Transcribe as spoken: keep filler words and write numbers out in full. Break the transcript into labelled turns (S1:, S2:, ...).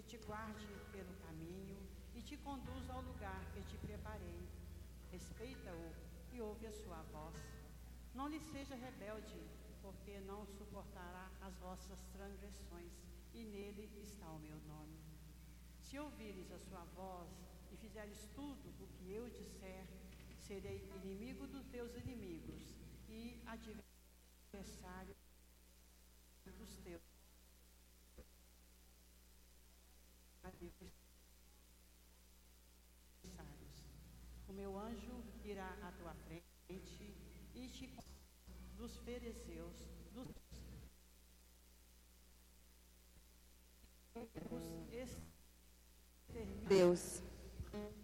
S1: te guarde pelo caminho e te conduza ao lugar que te preparei. Respeita-o e ouve a sua voz. Não lhe seja rebelde, porque não suportará as vossas transgressões, e nele está o meu nome. Se ouvires a sua voz e fizeres tudo o que eu disser, serei inimigo dos teus inimigos e adversário dos teus adversários. O meu anjo irá à tua frente e te dos fariseus, dos
S2: Deus.